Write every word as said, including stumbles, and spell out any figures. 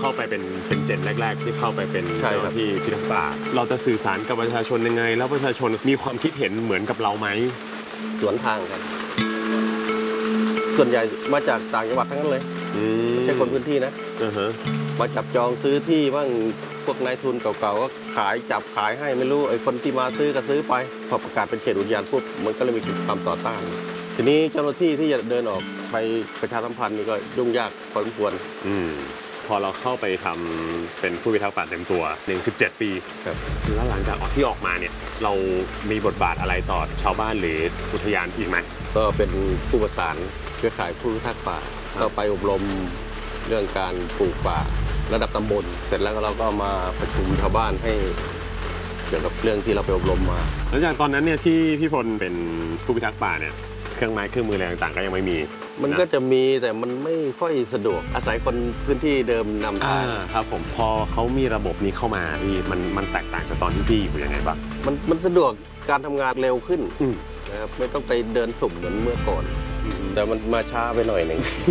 เข้าไปเป็นเป็นเจนแรกๆที่เข้าไปเป็นเจ้าหน้าที่พิทักษ์ป่าเราจะสื่อสารกับประชาชนยังไงแล้วประชาชนมีความคิดเห็นเหมือนกับเราไหมสวนทางกันส่วนใหญ่มาจากต่างจังหวัดทั้งนั้นเลยไม่ใช่คนพื้นที่นะมาจับจองซื้อที่บ้างพวกนายทุนเก่าๆก็ขายจับขายให้ไม่รู้ไอ้คนที่มาซื้อก็ซื้อไปพอประกาศเป็นเขตอุทยานปุ๊บมันก็เลยมีความต่อต้านทีนี้เจ้าหน้าที่ที่จะเดินออกไปประชาสัมพันธ์นี่ก็ยุ่งยากพอสมควรพอเราเข้าไปทำเป็นผู้พิทักษ์ป่าเต็มตัวหนึ่งสิบเจ็ดปีแล้วหลังจากที่ออกมาเนี่ยเรามีบทบาทอะไรต่อชาวบ้านหรืออุทยานอีกไหมก็เป็นผู้ประสานเครือข่ายผู้พิทักษ์ป่าก็ไปอบรมเรื่องการปลูกป่าระดับตำบลเสร็จแล้วเราก็มาประชุมชาวบ้านให้เกี่ยวกับเรื่องที่เราไปอบรมมาหลังจากตอนนั้นเนี่ยที่พี่พลเป็นผู้พิทักษ์ป่าเนี่ยเครื่องไม้เครื่องมืออะไรต่างๆก็ยังไม่มีมันก็จะมีแต่มันไม่ค่อยสะดวกอาศัยคนพื้นที่เดิมนำทางครับผมพอเขามีระบบนี้เข้ามาพี่มันมันแตกต่างจากตอนที่พี่อยู่ยังไงบ้างมันมันสะดวกการทำงานเร็วขึ้นนะครับไม่ต้องไปเดินสุ่มเหมือนเมื่อก่อนแต่มันมาช้าไปหน่อยหนึ่ง